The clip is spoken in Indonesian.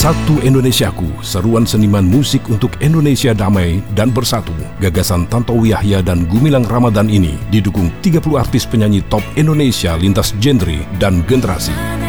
Satu Indonesiaku, seruan seniman musik untuk Indonesia damai dan bersatu. Gagasan Tantowi Yahya dan Gumilang Ramadan ini didukung 30 artis penyanyi top Indonesia lintas genre dan generasi.